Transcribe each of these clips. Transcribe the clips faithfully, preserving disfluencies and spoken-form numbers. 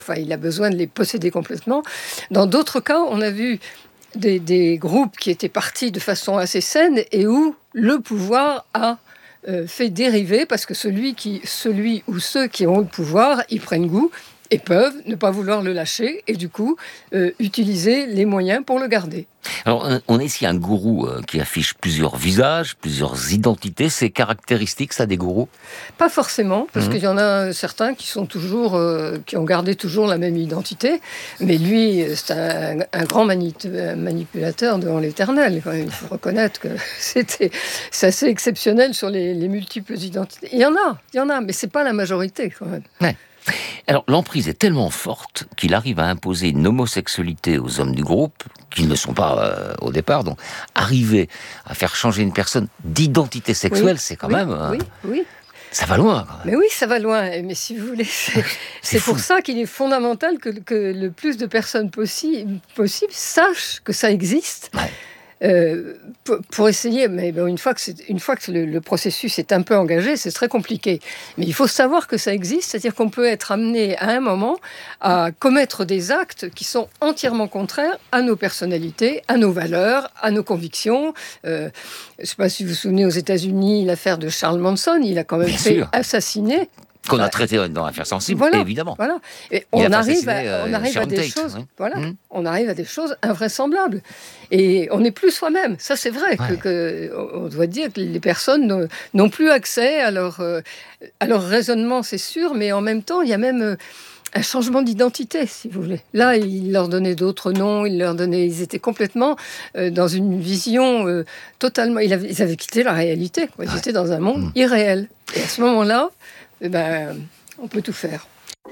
Enfin, il a besoin de les posséder complètement. Dans d'autres cas, on a vu des, des groupes qui étaient partis de façon assez saine et où le pouvoir a euh, fait dériver, parce que celui, qui, celui ou ceux qui ont le pouvoir y prennent goût et peuvent ne pas vouloir le lâcher et du coup euh, utiliser les moyens pour le garder. Alors, on est ici un gourou euh, qui affiche plusieurs visages, plusieurs identités. C'est caractéristique, ça, des gourous ? Pas forcément, parce Mmh. qu'il y en a certains qui sont toujours, euh, qui ont gardé toujours la même identité. Mais lui, c'est un, un grand mani- manipulateur devant l'Éternel. Quand même. Il faut reconnaître que c'était, c'est assez exceptionnel sur les, les multiples identités. Il y en a, il y en a, mais c'est pas la majorité quand même. Ouais. Alors, l'emprise est tellement forte qu'il arrive à imposer une homosexualité aux hommes du groupe, qui ne sont pas euh, au départ. Donc, arriver à faire changer une personne d'identité sexuelle, Oui, c'est quand oui, même... euh, Oui, oui. Ça va loin, quand même. Mais oui, ça va loin. Mais si vous voulez, c'est, c'est fou. pour ça qu'il est fondamental que, que le plus de personnes possi- possible sachent que ça existe. Ouais. Euh, pour, pour essayer, mais bon, une fois que, c'est, une fois que le, le processus est un peu engagé, c'est très compliqué. Mais il faut savoir que ça existe, c'est-à-dire qu'on peut être amené à un moment à commettre des actes qui sont entièrement contraires à nos personnalités, à nos valeurs, à nos convictions. Euh, je ne sais pas si vous vous souvenez, aux États-Unis, l'affaire de Charles Manson, il a quand même Bien fait sûr. assassiner. Qu'on a Bah, traité dans l'affaire sensible, Voilà, évidemment. voilà. Et Il a on fait arrive, assassiner, à, on euh, arrive à Sharon des Tate, choses, oui. voilà, Mmh. on arrive à des choses invraisemblables. Et on n'est plus soi-même. Ça, c'est vrai que, Ouais. que on doit dire que les personnes n'ont- n'ont plus accès à leur, euh, à leur raisonnement, c'est sûr, mais en même temps, il y a même euh, un changement d'identité, si vous voulez. Là, il leur donnait d'autres noms, il leur donnait, ils étaient complètement euh, dans une vision euh, totalement. Ils avaient, ils avaient quitté la réalité, quoi. Ils Ouais. étaient dans un monde Mmh. irréel. Et à ce moment-là, eh ben, on peut tout faire.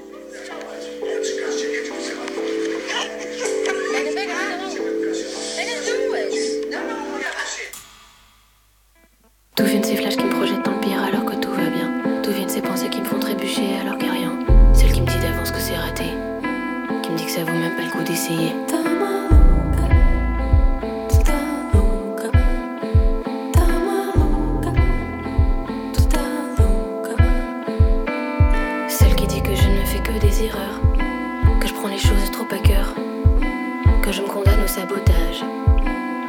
D'où viennent ces flashs qui me projettent dans le pire alors que tout va bien? D'où viennent ces pensées qui me font trébucher alors qu'il n'y a rien? Celle qui me dit d'avance que c'est raté, qui me dit que ça vaut même pas le coup d'essayer. Celle qui dit que je ne fais que des erreurs, que je prends les choses